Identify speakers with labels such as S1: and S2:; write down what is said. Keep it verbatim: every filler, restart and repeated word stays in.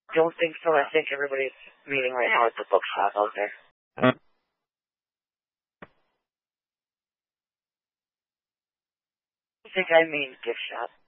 S1: Don't think so. I think everybody's meeting right now at the bookshop out there. I think I mean gift shop.